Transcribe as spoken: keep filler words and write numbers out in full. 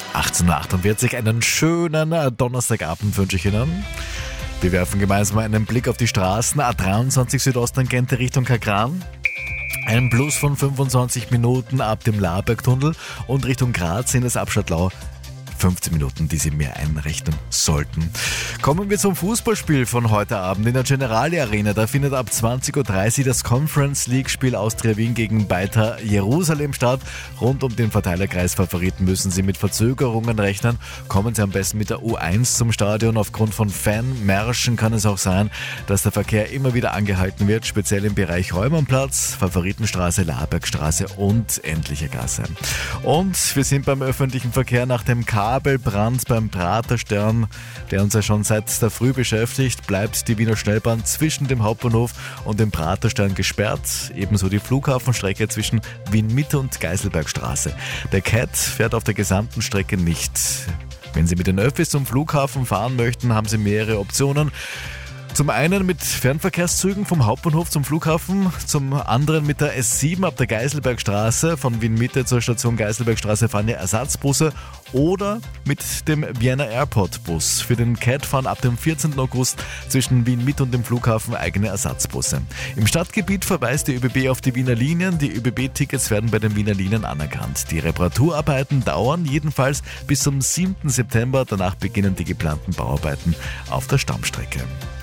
achtzehn Uhr achtundvierzig, einen schönen Donnerstagabend wünsche ich Ihnen. Wir werfen gemeinsam einen Blick auf die Straßen. A dreiundzwanzig Südosttangente Richtung Kagran. Ein Plus von fünfundzwanzig Minuten ab dem Labergtunnel und Richtung Graz in das Abstadtlau. fünfzehn Minuten, die Sie mir einrechnen sollten. Kommen wir zum Fußballspiel von heute Abend in der Generali Arena. Da findet ab zwanzig Uhr dreißig das Conference League Spiel Austria Wien gegen Beitar Jerusalem statt. Rund um den Verteilerkreis Favoriten müssen Sie mit Verzögerungen rechnen. Kommen Sie am besten mit der U eins zum Stadion. Aufgrund von Fanmärschen kann es auch sein, dass der Verkehr immer wieder angehalten wird, speziell im Bereich Reumannplatz, Favoritenstraße, Labergstraße und Endliche Gasse. Und wir sind beim öffentlichen Verkehr nach dem K Kabelbrand beim Praterstern, der uns ja schon seit der Früh beschäftigt, bleibt die Wiener Schnellbahn zwischen dem Hauptbahnhof und dem Praterstern gesperrt. Ebenso die Flughafenstrecke zwischen Wien-Mitte und Geiselbergstraße. Der C A T fährt auf der gesamten Strecke nicht. Wenn Sie mit den Öffis zum Flughafen fahren möchten, haben Sie mehrere Optionen. Zum einen mit Fernverkehrszügen vom Hauptbahnhof zum Flughafen, zum anderen mit der S sieben ab der Geiselbergstraße. Von Wien-Mitte zur Station Geiselbergstraße fahren ja Ersatzbusse oder mit dem Vienna Airport Bus. Für den C A T fahren ab dem vierzehnten August zwischen Wien-Mitte und dem Flughafen eigene Ersatzbusse. Im Stadtgebiet verweist die ÖBB auf die Wiener Linien. Die ÖBB-Tickets werden bei den Wiener Linien anerkannt. Die Reparaturarbeiten dauern jedenfalls bis zum siebten September. Danach beginnen die geplanten Bauarbeiten auf der Stammstrecke.